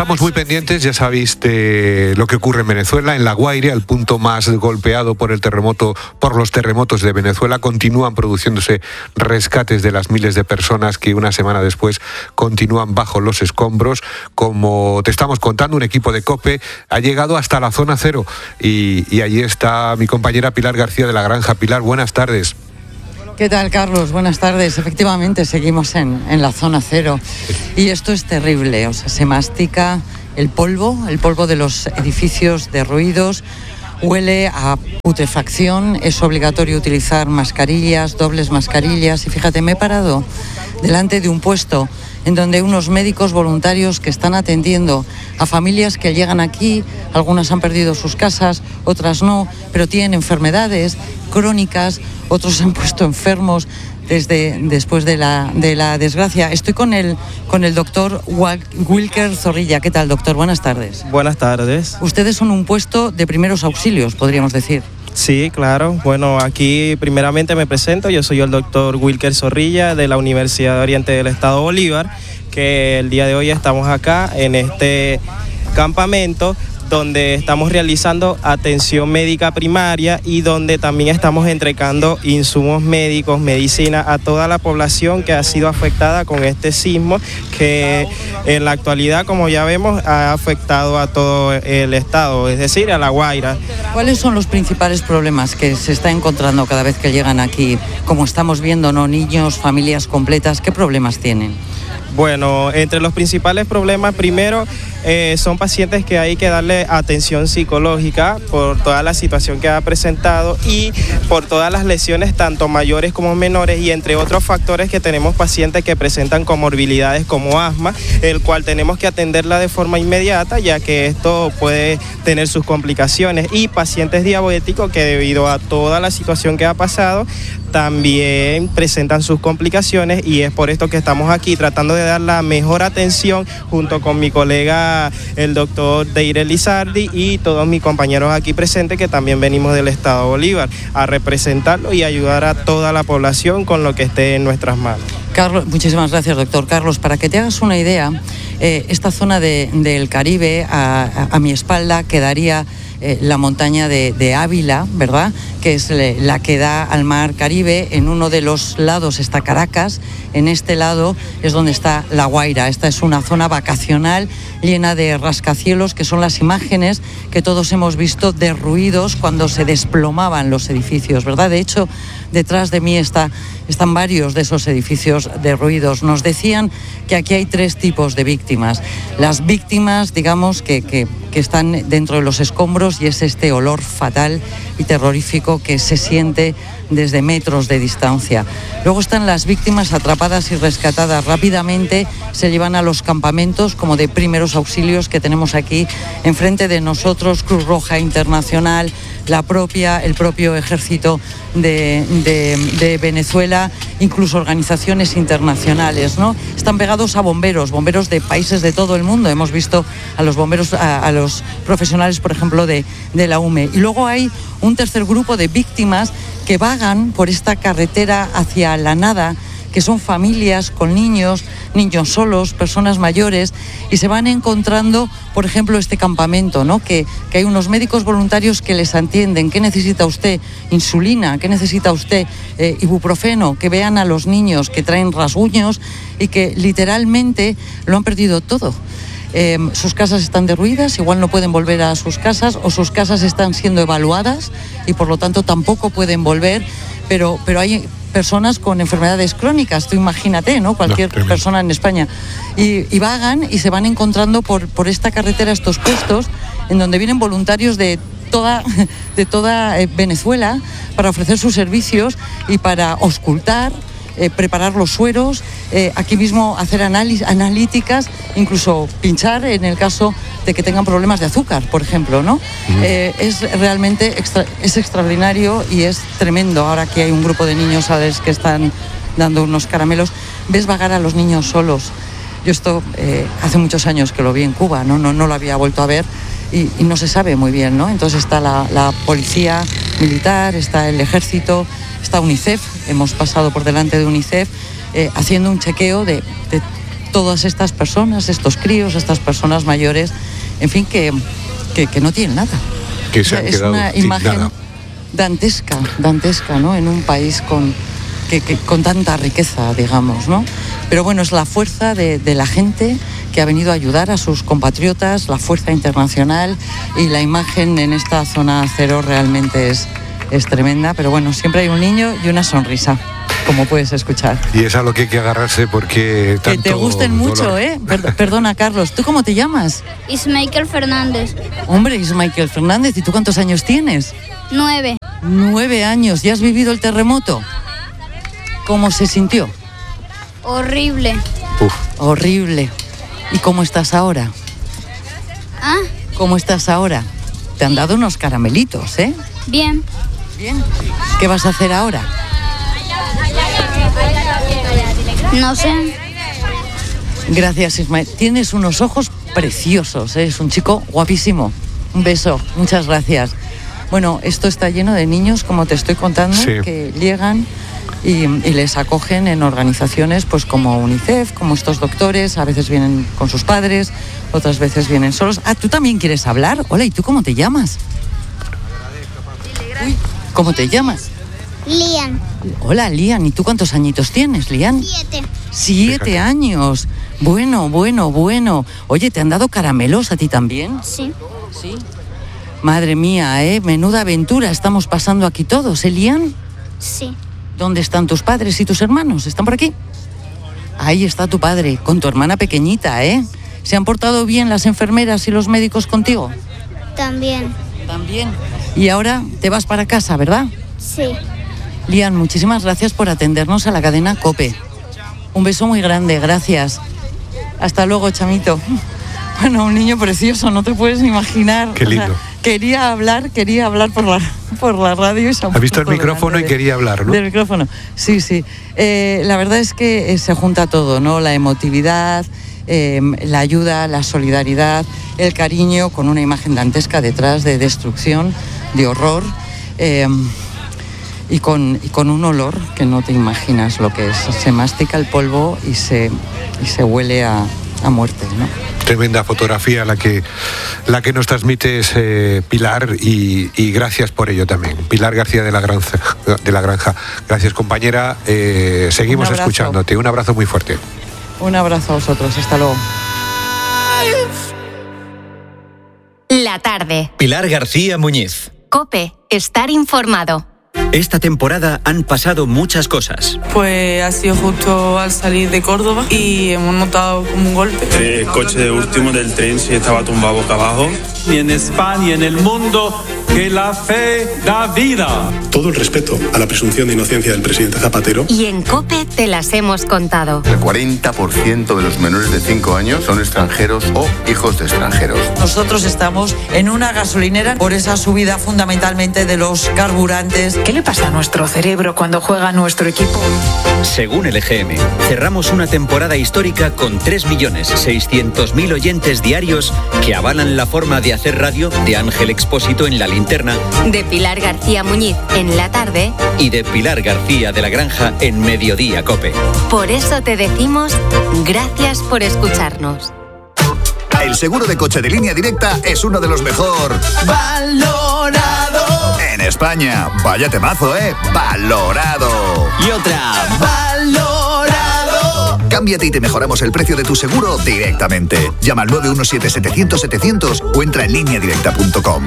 Estamos muy pendientes, ya sabéis, de lo que ocurre en Venezuela, en La Guaira, el punto más golpeado por los terremotos de Venezuela. Continúan produciéndose rescates de las miles de personas que una semana después continúan bajo los escombros. Como te estamos contando, un equipo de COPE ha llegado hasta la zona cero y allí está mi compañera Pilar García de La Granja. Pilar, buenas tardes. ¿Qué tal, Carlos? Buenas tardes. Efectivamente, seguimos en la zona cero y esto es terrible. O sea, se mastica el polvo de los edificios derruidos, huele a putrefacción, es obligatorio utilizar mascarillas, dobles mascarillas. Y fíjate, me he parado delante de un puesto en donde unos médicos voluntarios que están atendiendo a familias que llegan aquí, algunas han perdido sus casas, otras no, pero tienen enfermedades crónicas, otros se han puesto enfermos después de la desgracia. Estoy con el doctor Wilker Zorrilla. ¿Qué tal, doctor? Buenas tardes. Buenas tardes. Ustedes son un puesto de primeros auxilios, podríamos decir. Sí, claro. Bueno, aquí primeramente me presento. Yo soy el doctor Wilker Zorrilla de la Universidad de Oriente del Estado Bolívar, que el día de hoy estamos acá en este campamento donde estamos realizando atención médica primaria y donde también estamos entregando insumos médicos, medicina a toda la población que ha sido afectada con este sismo que en la actualidad, como ya vemos, ha afectado a todo el estado, es decir, a La Guaira. ¿Cuáles son los principales problemas que se está encontrando cada vez que llegan aquí? Como estamos viendo, ¿no? Niños, familias completas, ¿qué problemas tienen? Bueno, entre los principales problemas, primero, son pacientes que hay que darle atención psicológica por toda la situación que ha presentado y por todas las lesiones, tanto mayores como menores, y entre otros factores que tenemos pacientes que presentan comorbilidades como asma, el cual tenemos que atenderla de forma inmediata, ya que esto puede tener sus complicaciones, y pacientes diabéticos que debido a toda la situación que ha pasado también presentan sus complicaciones, y es por esto que estamos aquí tratando de dar la mejor atención junto con mi colega el doctor Deire Lizardi y todos mis compañeros aquí presentes que también venimos del Estado Bolívar a representarlo y ayudar a toda la población con lo que esté en nuestras manos. Carlos, muchísimas gracias, doctor. Carlos, para que te hagas una idea, esta zona del Caribe, a mi espalda quedaría la montaña de Ávila, ¿verdad?, que es la que da al mar Caribe. En uno de los lados está Caracas, en este lado es donde está La Guaira. Esta es una zona vacacional llena de rascacielos, que son las imágenes que todos hemos visto derruidos cuando se desplomaban los edificios, ¿verdad? De hecho, detrás de mí están varios de esos edificios derruidos. Nos decían que aquí hay tres tipos de víctimas. Las víctimas, digamos, que están dentro de los escombros, y es este olor fatal y terrorífico que se siente desde metros de distancia. Luego están las víctimas atrapadas y rescatadas. Rápidamente se llevan a los campamentos como de primeros auxilios que tenemos aquí enfrente de nosotros, Cruz Roja Internacional, el propio ejército de Venezuela, incluso organizaciones internacionales, ¿no? Están pegados a bomberos de países de todo el mundo. Hemos visto a los bomberos, a los profesionales, por ejemplo, de la UME. Y luego hay un tercer grupo de víctimas que vagan por esta carretera hacia la nada, que son familias con niños solos, personas mayores, y se van encontrando, por ejemplo, este campamento, ¿no? Que hay unos médicos voluntarios que les atienden. ¿Qué necesita usted? Insulina. ¿Qué necesita usted? Ibuprofeno. Que vean a los niños que traen rasguños y que literalmente lo han perdido todo. Sus casas están derruidas, igual no pueden volver a sus casas, o sus casas están siendo evaluadas y por lo tanto tampoco pueden volver, pero hay personas con enfermedades crónicas, tú imagínate, ¿no? Cualquier persona en España, y vagan y se van encontrando por esta carretera estos puestos en donde vienen voluntarios de toda Venezuela para ofrecer sus servicios y para auscultar, preparar los sueros, aquí mismo hacer analíticas, incluso pinchar en el caso de que tengan problemas de azúcar, por ejemplo, ¿no? Es realmente es extraordinario y es tremendo. Ahora que hay un grupo de niños, ¿sabes?, que están dando unos caramelos, ves vagar a los niños solos. Yo esto hace muchos años que lo vi en Cuba, no lo había vuelto a ver, y no se sabe muy bien, ¿no? Entonces está la policía militar, está el ejército, está UNICEF, hemos pasado por delante de UNICEF, haciendo un chequeo de todas estas personas, estos críos, estas personas mayores, en fin, que no tienen nada. Que se han es quedado una sin imagen nada. dantesca, ¿no? En un país con tanta riqueza, digamos, ¿no? Pero bueno, es la fuerza de la gente que ha venido a ayudar a sus compatriotas, la fuerza internacional, y la imagen en esta zona cero realmente es tremenda, pero bueno, siempre hay un niño y una sonrisa, como puedes escuchar. Y es a lo que hay que agarrarse porque tanto que te gusten mucho, dolor. ¿eh? Perdona, Carlos, ¿tú cómo te llamas? Ismael Fernández. Hombre, Ismael Fernández, ¿y tú cuántos años tienes? 9. 9 años, ¿ya has vivido el terremoto? ¿Cómo se sintió? Horrible. Uf. Horrible. ¿Y cómo estás ahora? ¿Ah? ¿Cómo estás ahora? Te han dado unos caramelitos, ¿eh? Bien. Bien. ¿Qué vas a hacer ahora? No sé. Gracias, Ismael. Tienes unos ojos preciosos, ¿eh? Es un chico guapísimo. Un beso, muchas gracias. Bueno, esto está lleno de niños, como te estoy contando, Sí. que llegan y les acogen en organizaciones pues como UNICEF, como estos doctores. A veces vienen con sus padres, otras veces vienen solos. Ah, ¿tú también quieres hablar? Hola, ¿y tú cómo te llamas? Uy, ¿cómo te llamas? Lian. Hola, Lian. ¿Y tú cuántos añitos tienes, Lian? 7. 7 Fíjate. años. Bueno. Oye, ¿te han dado caramelos a ti también? Sí. Sí. Madre mía, menuda aventura estamos pasando aquí todos, Lian. Sí. ¿Dónde están tus padres y tus hermanos? ¿Están por aquí? Ahí está tu padre, con tu hermana pequeñita, ¿eh? ¿Se han portado bien las enfermeras y los médicos contigo? También. También. Y ahora te vas para casa, ¿verdad? Sí. Lian, muchísimas gracias por atendernos a la cadena COPE. Un beso muy grande, gracias. Hasta luego, chamito. Bueno, un niño precioso, no te puedes ni imaginar. Qué lindo. Quería hablar por la radio. Y se Ha visto el puesto micrófono y delante quería hablar, ¿no? del micrófono, sí. La verdad es que se junta todo, ¿no? La emotividad, la ayuda, la solidaridad, el cariño, con una imagen dantesca detrás de destrucción, de horror, y con un olor que no te imaginas lo que es. Se mastica el polvo y se huele a muerte, ¿no? Tremenda fotografía la que nos transmites, Pilar, y gracias por ello también. Pilar García de la Granja. Gracias, compañera. Seguimos Un abrazo. escuchándote. Un abrazo muy fuerte. Un abrazo a vosotros, hasta luego. La tarde. Pilar García Muñiz. COPE. Estar informado. Esta temporada han pasado muchas cosas. Pues ha sido justo al salir de Córdoba y hemos notado como un golpe. El coche de último del tren sí estaba tumbado boca abajo. Y en España y en el mundo, que la fe da vida. Todo el respeto a la presunción de inocencia del presidente Zapatero. Y en COPE te las hemos contado. El 40% de los menores de 5 años son extranjeros o hijos de extranjeros. Nosotros estamos en una gasolinera por esa subida fundamentalmente de los carburantes. ¿Qué le pasa a nuestro cerebro cuando juega nuestro equipo? Según el EGM, cerramos una temporada histórica con 3.600.000 oyentes diarios que avalan la forma de hacer radio de Ángel Expósito en La Linterna, De Pilar García Muñiz en la tarde. y de Pilar García de la Granja en Mediodía COPE. Por eso te decimos gracias por escucharnos. El seguro de coche de Línea Directa es uno de los mejor ¡Valorado! en España. Vaya temazo, Valorado. Y otra. ¡Valorado! Cámbiate y te mejoramos el precio de tu seguro directamente. Llama al 917-700-700 o entra en lineadirecta.com.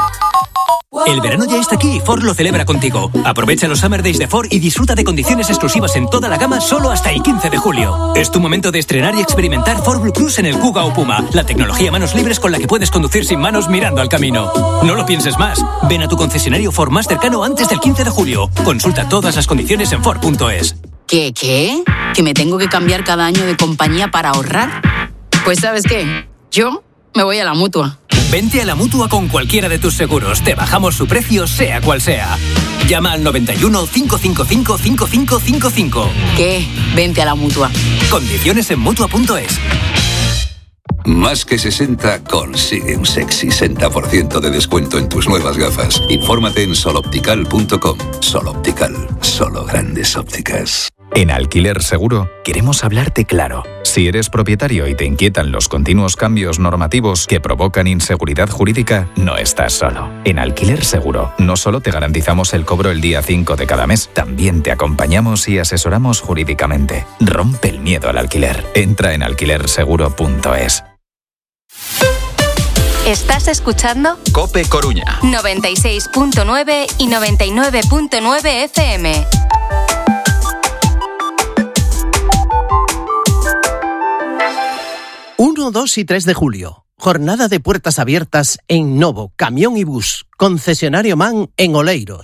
El verano ya está aquí y Ford lo celebra contigo. Aprovecha los Summer Days de Ford y disfruta de condiciones exclusivas en toda la gama solo hasta el 15 de julio. Es tu momento de estrenar y experimentar Ford Blue Cruise en el Kuga o Puma, la tecnología manos libres con la que puedes conducir sin manos mirando al camino. No lo pienses más. Ven a tu concesionario Ford más cercano antes del 15 de julio. Consulta todas las condiciones en Ford.es. ¿Qué? ¿Que me tengo que cambiar cada año de compañía para ahorrar? Pues ¿sabes qué? Yo me voy a la Mutua. Vente a la Mutua con cualquiera de tus seguros. Te bajamos su precio, sea cual sea. Llama al 91 555 5555. ¿Qué? Vente a la Mutua. Condiciones en Mutua.es. Más que 60 consigue un sexy 60% de descuento en tus nuevas gafas. Infórmate en soloptical.com. Soloptical, solo grandes ópticas. En Alquiler Seguro queremos hablarte claro. Si eres propietario y te inquietan los continuos cambios normativos que provocan inseguridad jurídica, no estás solo. En Alquiler Seguro no solo te garantizamos el cobro el día 5 de cada mes, también te acompañamos y asesoramos jurídicamente. Rompe el miedo al alquiler. Entra en alquilerseguro.es. ¿Estás escuchando? COPE Coruña 96.9 y 99.9 FM. 1, 2 y 3 de julio. Jornada de puertas abiertas en Novo, Camión y Bus, concesionario MAN en Oleiros.